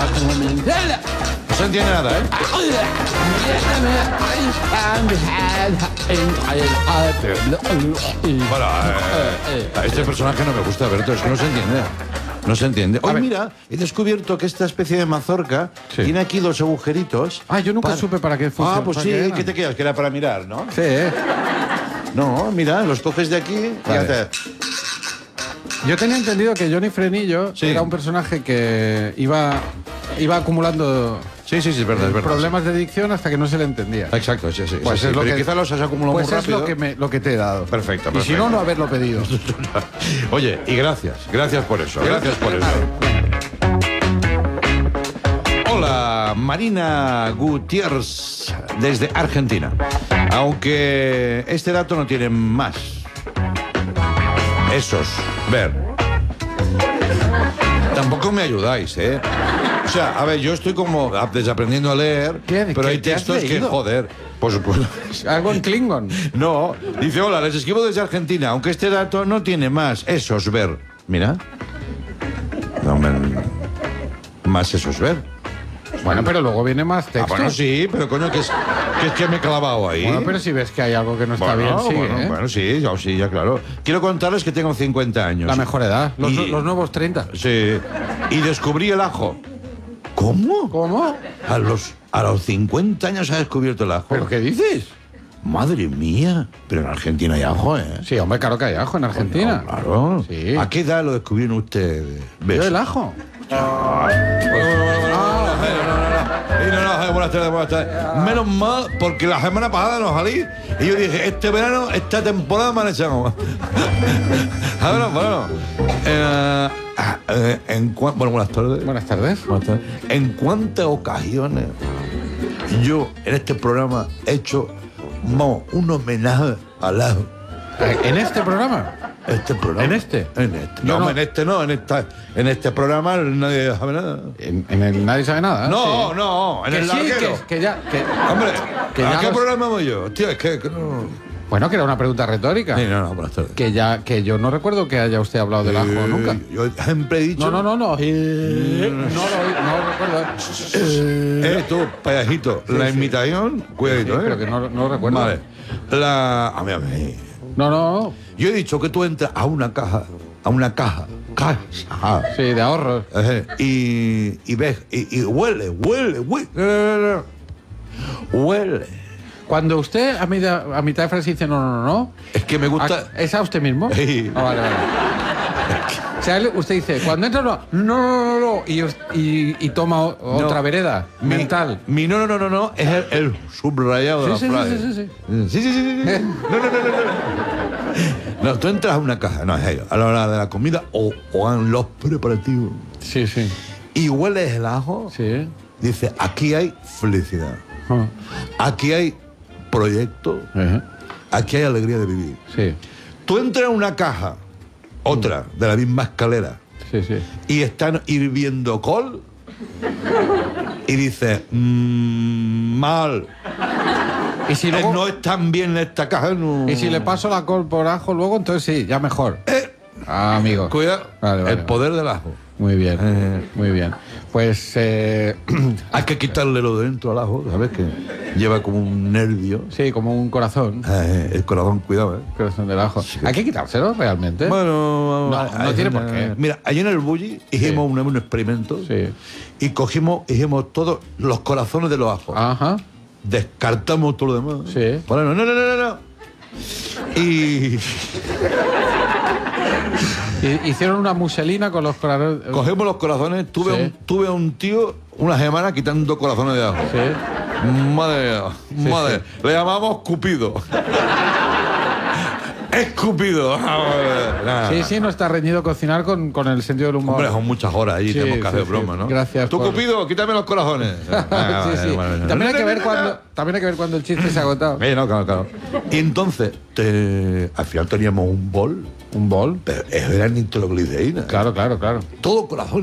No se entiende nada, ¿eh? Bueno, este personaje no me gusta, Berto, es que no se entiende. No se entiende. Hoy, mira, he descubierto que esta especie de mazorca tiene aquí dos agujeritos. Ah, yo nunca supe para qué funciona. Ah, pues sí, ¿qué te quedas? Que era para mirar, ¿no? Sí, No, mira, los coges de aquí y Vale. haces... Yo tenía entendido que Johnny Frenillo Sí. era un personaje que iba acumulando Sí, es verdad, es verdad. problemas de dicción hasta que no se le entendía. Exacto, sí. Pues sí, es lo pero que- quizá los has acumulado Pues muy es rápido. lo que te he dado. Perfecto, Y si no, perfecto. no haberlo pedido. Oye, y gracias por eso, gracias por eso. Hola, Marina Gutiérrez, desde Argentina. Aunque este dato no tiene más. Esos, ver. Tampoco me ayudáis, ¿eh? O sea, a ver, yo estoy como desaprendiendo a leer, ¿Qué? pero hay ¿Qué has textos que, leído? joder, por supuesto. Algo en Klingon. No, dice, hola, les escribo desde Argentina, aunque este dato no tiene más. Esos ver. Mira. No, más esos ver. Bueno, pero luego viene más texto. Ah, bueno, sí, pero coño, que es que me he clavado ahí. Bueno, pero si ves que hay algo que no está bien, sigue, ¿eh? Bueno, sí, ya claro. Quiero contarles que tengo 50 años. La mejor edad. Los Y- nuevos 30. Sí. Y descubrí el ajo. ¿Cómo? ¿Cómo? A los 50 años ha descubierto el ajo. ¿Pero qué dices? Madre mía. Pero en Argentina hay ajo, ¿eh? Sí, hombre, claro que hay ajo en Argentina. Claro. Sí. ¿A qué edad lo descubrieron ustedes? Yo el ajo. Buenas tardes. Menos mal, porque la semana pasada no salí y yo dije, este verano, esta temporada manejamos. Bueno. Bueno, buenas tardes. Buenas tardes. Buenas tardes. ¿En cuántas ocasiones yo en este programa he hecho un homenaje al ajo? ¿En este programa? Este programa. ¿En este? En este. Yo No, no. en este no, en este programa nadie sabe nada. En el Nadie Sabe Nada. No, sí. no, en Que el sí, larguero. que ya... Hombre, que ¿a ya qué los- programa voy yo? Tío, es que no... Bueno, que era una pregunta retórica. Sí, no, buenas tardes. Que yo no recuerdo que haya usted hablado del ajo nunca. Yo siempre he dicho... No. No recuerdo. Tú, payasito, la invitación, cuidadito, Sí, ¿eh? pero que no recuerdo. Vale. A mí. No. Yo he dicho que tú entras a una caja, caja, Sí, de ahorros. y ves, y huele. Huele. Cuando usted a mitad de frase dice no. Es que me gusta... ¿Es a usted mismo? Sí. Ah, vale. O sea, usted dice, cuando entra no, y toma otra No. vereda mental. Mi no, es el subrayado de Sí. la frase. Sí. No, tú entras a una caja, no, es ello, a la hora de la comida o en los preparativos. Sí. Y hueles el ajo, Sí. dice, aquí hay felicidad, Ah. aquí hay proyecto, aquí hay alegría de vivir. Sí. Tú entras a una caja, otra, de la misma escalera, Sí. y están hirviendo col, y dices, mal. Y si luego... No es tan bien esta caja, no. Y si le paso la col por ajo luego, entonces sí, ya mejor. Ah, amigo. Cuidado. Vale. El poder del ajo. Muy bien, muy bien. Pues Hay que quitarle lo de dentro al ajo, ¿sabes? Que lleva como un nervio. sí, como un corazón. El corazón, cuidado, ¿eh? Corazón del ajo. Hay que quitárselo realmente. Bueno, no tiene por qué. Mira, allí en el Bulli hicimos un experimento Sí. y hicimos todos los corazones de los ajos. Ajá. Descartamos todo lo demás. Sí. Bueno, no. Y Hicieron una muselina con los corazones. cogemos los corazones. Sí. Tuve a un tío una semana quitando corazones de ajo. Sí. Madre mía. Le llamamos Cupido. Escupido. Sí, no está reñido cocinar con el sentido del humor. Hombre, son muchas horas allí, Sí, tenemos que hacer sí. broma, ¿no? Gracias Tú, por- Cupido, quítame los corazones. Sí. También hay que ver cuando el chiste se ha agotado. No, claro. Y entonces, al final teníamos un bol, Un bol. pero era nitroglicerina. Claro. Todo corazón.